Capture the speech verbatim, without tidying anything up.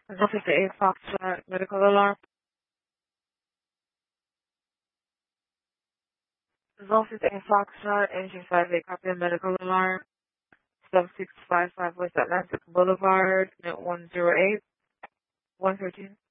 Zone fifty-eight Foxtrot, medical alarm. Zone fifty-eight Foxtrot, engine five eight, copy of medical alarm. seven six five five West Atlantic Boulevard, unit one zero eight, one thirteen.